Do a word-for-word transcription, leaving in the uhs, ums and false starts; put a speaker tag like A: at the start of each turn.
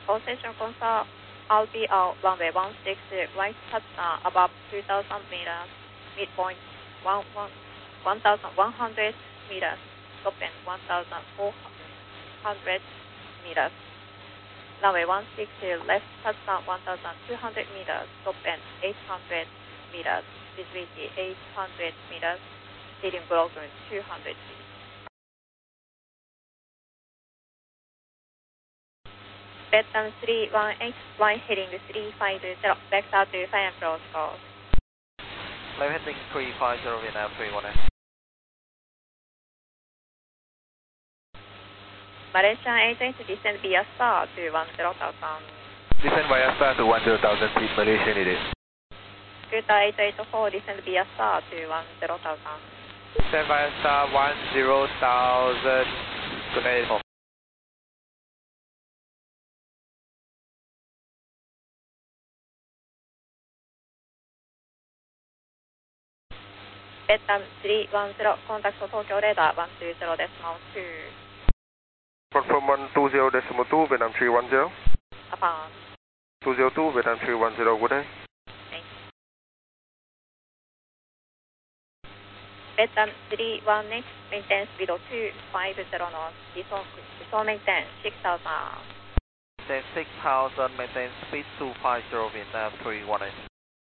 A: All station console, L B L runway one six, right touchdown above two thousand meters, midpoint one thousand one hundred meters, top end one thousand four hundred meters. Runway one six, left touchdown one thousand two hundred meters, top end eight hundred meters, visibility eight hundred meters, leading broken two hundred feet. Vietnam three one X, line heading three five zero, vector to five approach course.
B: Line heading three five zero, Vietnam three one X.
A: Malaysian eight eight, descend via star to one zero thousand.
B: Descend via star to one zero thousand feet, Malaysian it is.
A: Scooter eight eight four, descend via star to one zero thousand.
B: Descend via star one zero thousand, good night.
A: Vietnam three one zero, contact Tokyo radar one two zero decimal two.
B: Confirm one two zero decimal two, Vietnam three one zero.
A: Upon.
B: two zero two, Vietnam three one zero, good day.
A: Thanks. Vietnam three one X, maintain speed of two five zero knots, default maintain six thousand.
B: Maintain six thousand, maintain speed two five zero, Vietnam three one X.